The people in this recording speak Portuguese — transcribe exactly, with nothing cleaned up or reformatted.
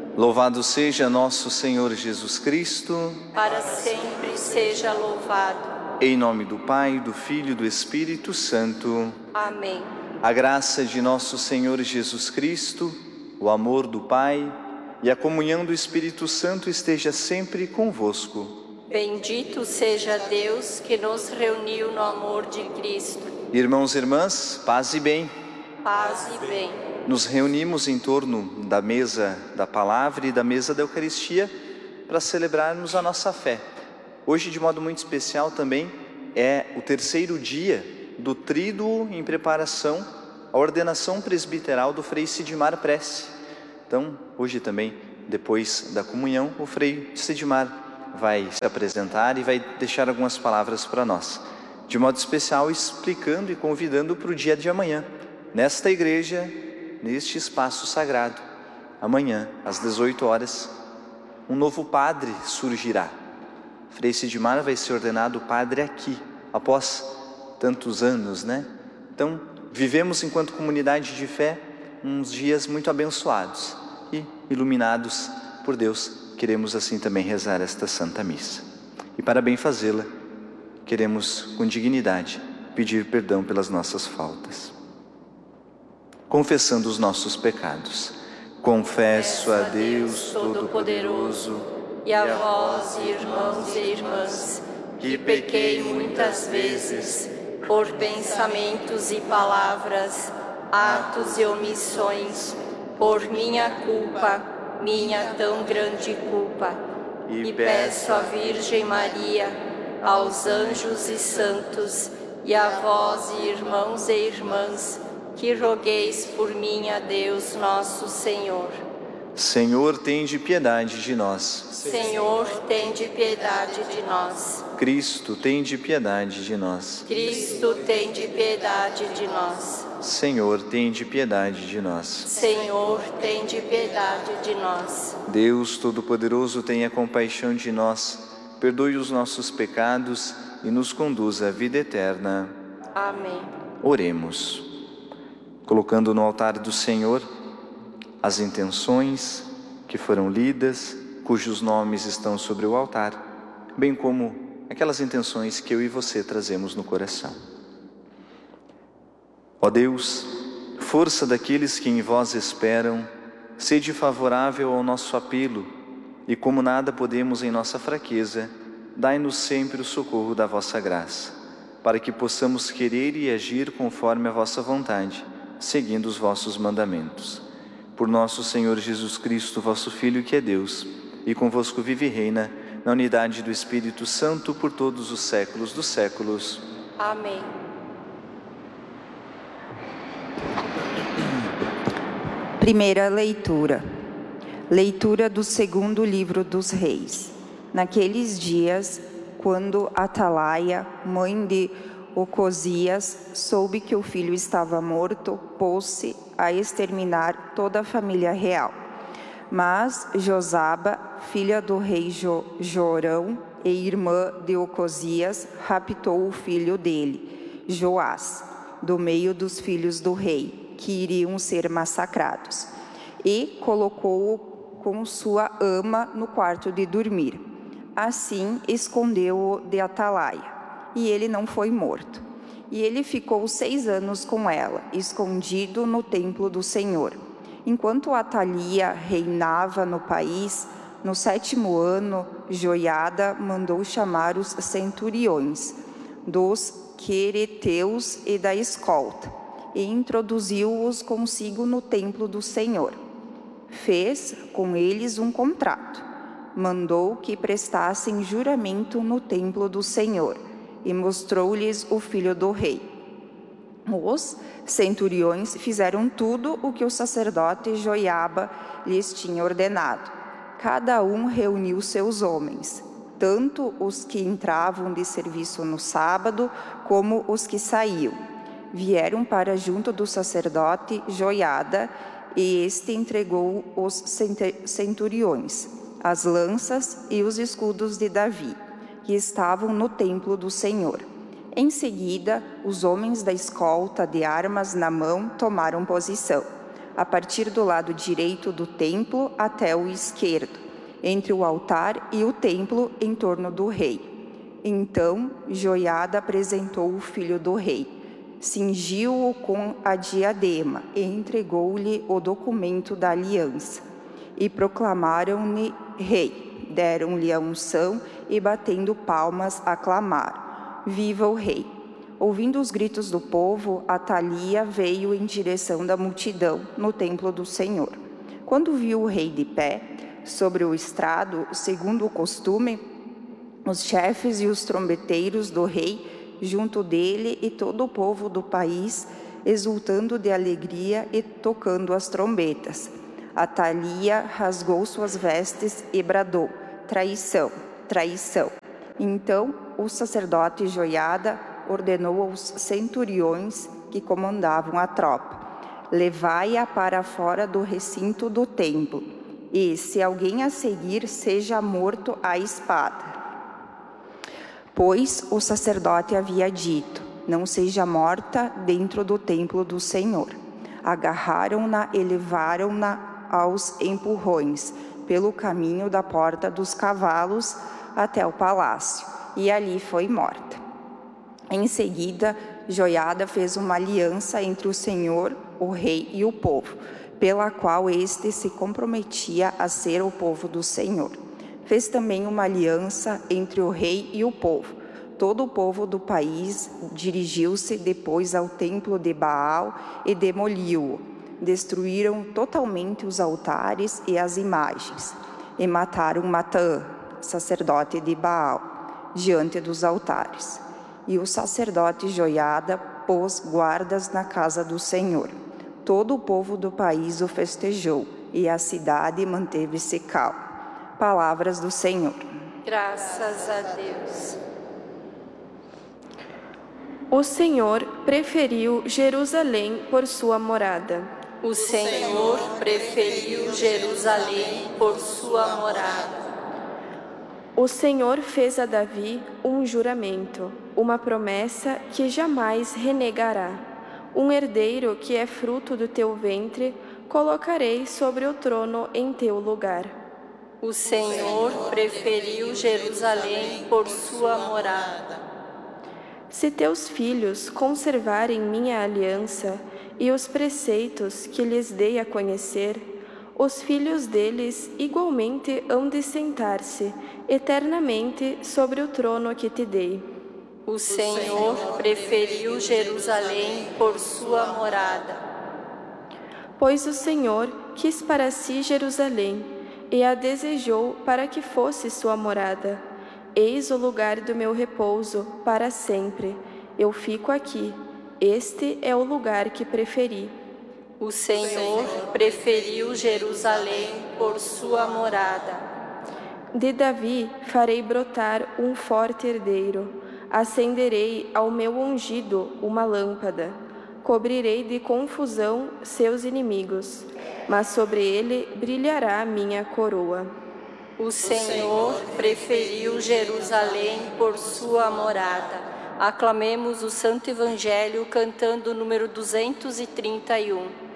Louvado seja nosso Senhor Jesus Cristo. Para sempre seja louvado. Em nome do Pai, do Filho e do Espírito Santo. Amém. A graça de nosso Senhor Jesus Cristo, o amor do Pai e a comunhão do Espírito Santo esteja sempre convosco. Bendito seja Deus que nos reuniu no amor de Cristo. Irmãos e irmãs, paz e bem. Paz e bem. Nos reunimos em torno da mesa da palavra e da mesa da Eucaristia para celebrarmos a nossa fé. Hoje, de modo muito especial também, é o terceiro dia do tríduo em preparação à ordenação presbiteral do Frei Sidmar Prece. Então, hoje também, depois da comunhão, o Frei Sidmar vai se apresentar e vai deixar algumas palavras para nós. De modo especial, explicando e convidando para o dia de amanhã, nesta igreja, neste espaço sagrado. Amanhã, às dezoito horas, um novo padre surgirá. Frei Sidmar vai ser ordenado padre aqui, após tantos anos, né? Então, vivemos enquanto comunidade de fé uns dias muito abençoados e iluminados por Deus. Queremos assim também rezar esta Santa Missa. E para bem fazê-la, queremos com dignidade pedir perdão pelas nossas faltas. Confessando os nossos pecados. Confesso a Deus Todo-Poderoso e a vós, irmãos e irmãs, que pequei muitas vezes, por pensamentos e palavras, atos e omissões, por minha culpa, minha tão grande culpa. E peço à Virgem Maria, aos anjos e santos, e a vós, irmãos e irmãs, que rogueis por mim a Deus nosso Senhor. Senhor, tende piedade de nós. Senhor, tende piedade de nós. Cristo, tende piedade de nós. Cristo, tende piedade de nós. Senhor, tende piedade de nós. Senhor, tende piedade de nós. Deus Todo-Poderoso, tenha compaixão de nós, perdoe os nossos pecados e nos conduza à vida eterna. Amém. Oremos. Colocando no altar do Senhor as intenções que foram lidas, cujos nomes estão sobre o altar, bem como aquelas intenções que eu e você trazemos no coração. Ó Deus, força daqueles que em vós esperam, sede favorável ao nosso apelo, e como nada podemos em nossa fraqueza, dai-nos sempre o socorro da vossa graça, para que possamos querer e agir conforme a vossa vontade, seguindo os vossos mandamentos. Por nosso Senhor Jesus Cristo, vosso Filho, que é Deus, e convosco vive e reina, na unidade do Espírito Santo, por todos os séculos dos séculos. Amém. Primeira leitura. Leitura do segundo livro dos Reis. Naqueles dias, quando Atalaia, mãe de Ocosias, soube que o filho estava morto, pôs-se a exterminar toda a família real. Mas Josaba, filha do rei jo Jorão e irmã de Ocosias, raptou o filho dele, Joás, do meio dos filhos do rei, que iriam ser massacrados, e colocou-o com sua ama no quarto de dormir. Assim escondeu-o de Atalaia, e ele não foi morto. E ele ficou seis anos com ela, escondido no templo do Senhor. Enquanto Atalia reinava no país, no sétimo ano, Joiada mandou chamar os centuriões dos quereteus e da escolta, e introduziu-os consigo no templo do Senhor. Fez com eles um contrato. Mandou que prestassem juramento no templo do Senhor, e mostrou-lhes o filho do rei. Os centuriões fizeram tudo o que o sacerdote Joiada lhes tinha ordenado. Cada um reuniu seus homens, tanto os que entravam de serviço no sábado, como os que saíam. Vieram para junto do sacerdote Joiada, e este entregou os centuriões, as lanças e os escudos de Davi, que estavam no templo do Senhor. Em seguida, os homens da escolta de armas na mão tomaram posição. a partir do lado direito do templo até o esquerdo, entre o altar e o templo em torno do rei. Então Joiada apresentou o filho do rei, cingiu-o com a diadema e entregou-lhe o documento da aliança. E proclamaram-lhe rei, deram-lhe a unção e, batendo palmas, aclamaram: Viva o rei! Ouvindo os gritos do povo, Atalia veio em direção da multidão no templo do Senhor. Quando viu o rei de pé sobre o estrado, segundo o costume, os chefes e os trombeteiros do rei junto dele e todo o povo do país, exultando de alegria e tocando as trombetas. Atalia rasgou suas vestes e bradou: traição, traição. Então o sacerdote Joiada ordenou aos centuriões que comandavam a tropa: levai-a para fora do recinto do templo, e se alguém a seguir, seja morto à espada. Pois o sacerdote havia dito: não seja morta dentro do templo do Senhor. Agarraram-na e levaram-na aos empurrões pelo caminho da porta dos cavalos até o palácio, e ali foi morta. Em seguida, Joiada fez uma aliança entre o Senhor, o rei e o povo, pela qual este se comprometia a ser o povo do Senhor. Fez também uma aliança entre o rei e o povo. Todo o povo do país dirigiu-se depois ao templo de Baal e demoliu-o. Destruíram totalmente os altares e as imagens, e mataram Matã, sacerdote de Baal, diante dos altares. E o sacerdote Joiada pôs guardas na casa do Senhor. Todo o povo do país o festejou, e a cidade manteve-se calma. Palavras do Senhor. Graças a Deus. O Senhor preferiu Jerusalém por sua morada. O Senhor preferiu Jerusalém por sua morada. O Senhor fez a Davi um juramento, uma promessa que jamais renegará. Um herdeiro que é fruto do teu ventre, colocarei sobre o trono em teu lugar. O Senhor preferiu Jerusalém por sua morada. Se teus filhos conservarem minha aliança e os preceitos que lhes dei a conhecer, os filhos deles igualmente hão de sentar-se eternamente sobre o trono que te dei. O Senhor preferiu Jerusalém por sua morada. Pois o Senhor quis para si Jerusalém e a desejou para que fosse sua morada. Eis o lugar do meu repouso para sempre. Eu fico aqui. Este é o lugar que preferi. O Senhor preferiu Jerusalém por sua morada. De Davi farei brotar um forte herdeiro. Acenderei ao meu ungido uma lâmpada. Cobrirei de confusão seus inimigos, mas sobre ele brilhará a minha coroa. O Senhor preferiu Jerusalém por sua morada. Aclamemos o Santo Evangelho cantando o número duzentos e trinta e um.